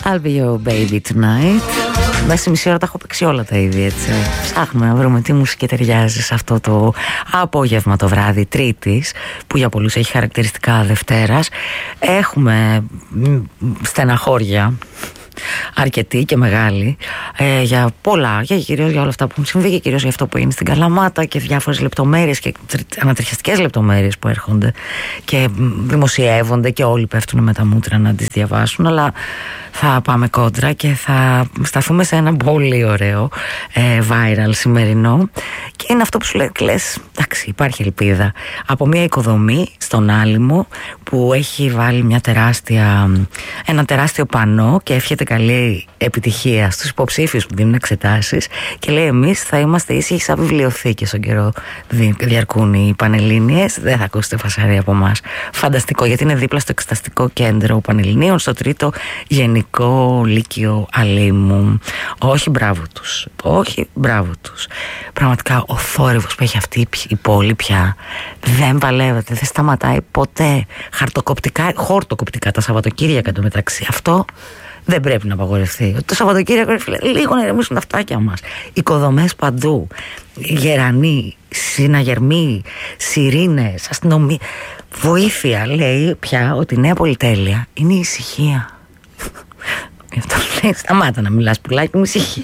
I'll be your baby tonight. Μέσα στη μισή ώρα τα έχω παίξει όλα τα είδη, έτσι. Ψάχνουμε να βρούμε τι μουσική ταιριάζει σε αυτό το απόγευμα, το βράδυ Τρίτης, που για πολλούς έχει χαρακτηριστικά Δευτέρας. Έχουμε στεναχώρια αρκετή και μεγάλη για πολλά, κυρίως για όλα αυτά που έχουν συμβεί και κυρίως για αυτό που είναι στην Καλαμάτα και διάφορες λεπτομέρειες και ανατριχιαστικές λεπτομέρειες που έρχονται και δημοσιεύονται και όλοι πέφτουν με τα μούτρα να τις διαβάσουν, αλλά θα πάμε κόντρα και θα σταθούμε σε ένα πολύ ωραίο viral σημερινό και είναι αυτό που σου λες, εντάξει, υπάρχει ελπίδα από μια οικοδομή στον Άλυμο που έχει βάλει ένα τεράστιο πανό και εύχεται καλή επιτυχία στους υποψήφιους που δίνουν εξετάσεις και λέει εμείς θα είμαστε ήσυχοι σαν βιβλιοθήκη στον καιρό διαρκούν οι Πανελλήνιες, δεν θα ακούσετε φασαρία από εμάς. Φανταστικό, γιατί είναι δίπλα στο εξεταστικό κέντρο Πανελληνίων, στο 3ο Γενικό Λύκειο Αλήμου. Όχι μπράβο τους, όχι μπράβο τους. Πραγματικά ο θόρυβος που έχει αυτή η πόλη πια δεν παλεύεται, δεν σταματάει ποτέ. Χορτοκοπτικά τα Σαββατοκύριακα εντωμεταξύ. Αυτό δεν πρέπει να απαγορευτεί. Το Σαββατοκύριακο, λίγο να ηρεμήσουν τα αυτάκια μας. Οικοδομές παντού. Γερανοί, συναγερμοί, σιρήνες, αστυνομία. Βοήθεια, λέει πια ότι η νέα πολυτέλεια είναι η ησυχία. Γι' αυτό λέει, σταμάτα να μιλάς πουλάκι μου, ησυχία.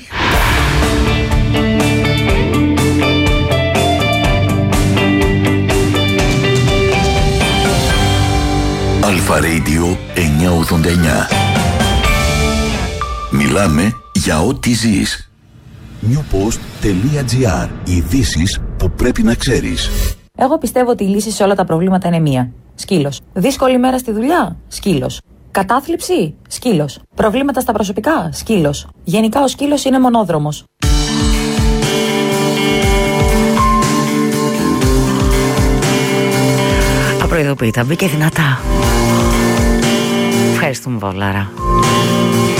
Αλφα Radio 989. Μιλάμε για ό,τι ζεις. Newpost.gr. Ειδήσεις που πρέπει να ξέρεις. Εγώ πιστεύω ότι η λύση σε όλα τα προβλήματα είναι μία. Σκύλος. Δύσκολη μέρα στη δουλειά. Σκύλος. Κατάθλιψη. Σκύλος. Προβλήματα στα προσωπικά. Σκύλος. Γενικά ο σκύλος είναι μονόδρομος. Απροειδοποιητά, μπήκε δυνατά. Ευχαριστούμε, Παυλάρα.